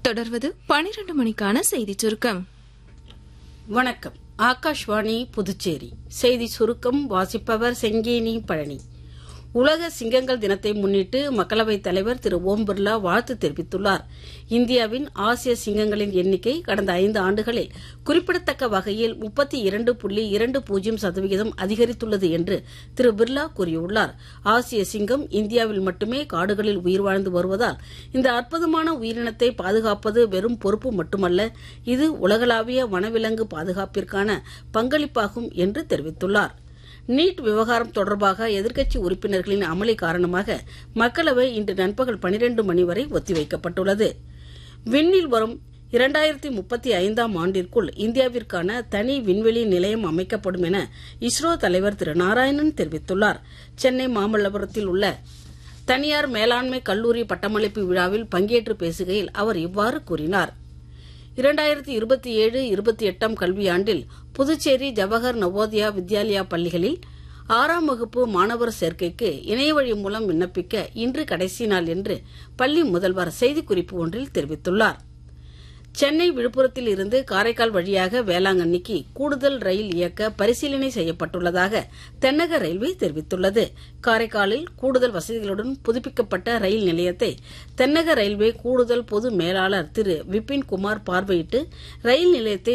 தொடர்வது 12 மணிக்கான செய்திச் சுருக்கம். வணக்கம். ஆகாஷ்வாணி புதுச்சேரி செய்தி சுருக்கம் வாசிப்பவர் செங்கேனி பழனி. உலக சிங்கங்கள் தினத்தை முன்னிட்டு மக்களவைத் தலைவர் திரு ஓம் பிர்லா வாழ்த்து தெரிவித்துள்ளார். இந்தியாவின் ஆசிய சிங்கங்களின் எண்ணிக்கை கடந்த 5 ஆண்டுகளில் குறிப்பிடத்தக்க வகையில் 32.20% அதிகரித்துள்ளது என்று திரு பிர்லா கூறியுள்ளார். ஆசிய சிங்கம் இந்தியாவில் மட்டுமே காடுகளில் உயிர் வாழ்ந்து வருவதால் இந்த அற்புதமான உயிரினத்தை பாதுகாப்பது வெறும் பொறுப்பு மட்டுமல்ல, இது உலகளாவிய வனவிலங்கு பாதுகாப்பிற்கான பங்களிப்பாகும் என்று தெரிவித்துள்ளார். நீட் விவகாரம் தொடர்பாக எதிர்க்கட்சி உறுப்பினர்களின் அமளி காரணமாக மக்களவை இன்று நண்பகல் 12 மணி வரை ஒத்திவைக்கப்பட்டுள்ளது. விண்ணில் வரும் 2035ஆம் ஆண்டிற்குள் இந்தியாவிற்கான தனி விண்வெளி நிலையம் அமைக்கப்படும் என இஸ்ரோ தலைவர் திரு நாராயணன் தெரிவித்துள்ளார். சென்னை மாமல்லபுரத்தில் உள்ள தனியார் மேலாண்மை கல்லூரி பட்டமளிப்பு விழாவில் பங்கேற்று பேசுகையில் அவர் இவ்வாறு கூறினார். 2027-28 கல்வியாண்டில் புதுச்சேரி ஜவஹர் நவோதயா வித்யாலயா பள்ளிகளில் 6ஆம் வகுப்பு மாணவர் சேர்க்கைக்கு இணையவழி மூலம் விண்ணப்பிக்க இன்று கடைசி நாள் என்று பள்ளி முதல்வர் செய்திக்குறிப்பு ஒன்றில் தெரிவித்துள்ளார். சென்னை விழுப்புரத்தில் இருந்து காரைக்கால் வழியாக வேளாங்கண்ணிக்கு கூடுதல் ரயில் இயக்க பரிசீலனை செய்யப்பட்டுள்ளதாக தென்னக ரயில்வே தெரிவித்துள்ளது. காரைக்காலில் கூடுதல் வசதிகளுடன் புதுப்பிக்கப்பட்ட ரயில் நிலையத்தை தென்னக ரயில்வே கூடுதல் பொது மேலாளர் திரு விபின் குமார் பார்வையிட்டு ரயில் நிலையத்தை